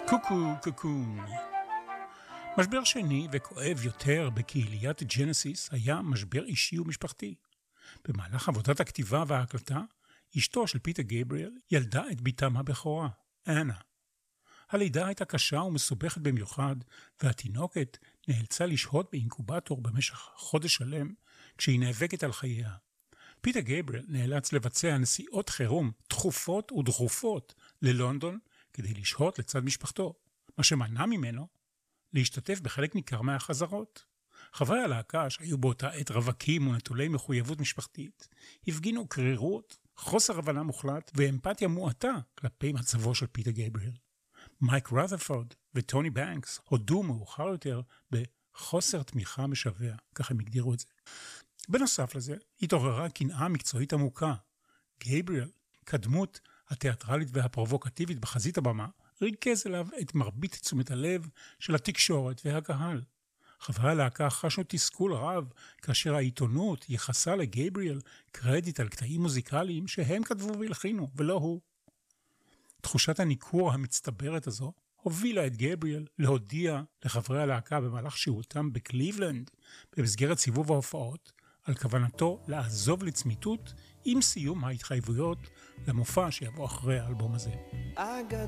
קוקו. משבר שני וכואב יותר בקהיליית ג'נסיס היה משבר אישי ומשפחתי. במהלך עבודת הכתיבה וההקלטה, אשתו של פיטר גייבריאל ילדה את ביתם הבכורה, אנה. הלידה הייתה קשה ומסובכת במיוחד, והתינוקת נאלצה לשהות באינקובטור במשך חודש שלם, כשהיא נאבקת על חייה. פיטר גייבריאל נאלץ לבצע נסיעות חירום תכופות ודחופות ללונדון, כדי לשהות לצד משפחתו, מה שמנע ממנו להשתתף בחלק ניכר מהחזרות. חברי הלהקה שהיו באותה עת רווקים ונטולי מחויבות משפחתית, הפגינו קרירות, חוסר הבנה מוחלט ואמפתיה מועטה כלפי מצבו של פיטר גייבריאל. מייק רות'רפורד וטוני בנקס הודו מאוחר יותר בחוסר תמיכה משווע, כך הם הגדירו את זה. בנוסף לזה, התעוררה קנאה מקצועית עמוקה. גייבריאל, כדמות התיאטרלית והפרובוקטיבית בחזית הבמה, ריכז אליו את מרבית תשומת הלב של התקשורת והקהל. חברי הלהקה חשו תסכול רב כאשר העיתונות יחסה לגייבריאל קרדיט על קטעים מוזיקליים שהם כתבו והלחינו, ולא הוא. תחושת הניכור המצטברת הזו הובילה את גייבריאל להודיע לחברי הלהקה במהלך שהותם בקליבלנד במסגרת סיבוב ההופעות על כוונתו לעזוב לצמיתות עם סיום ההתחייבויות למופע שיבוא אחרי האלבום הזה.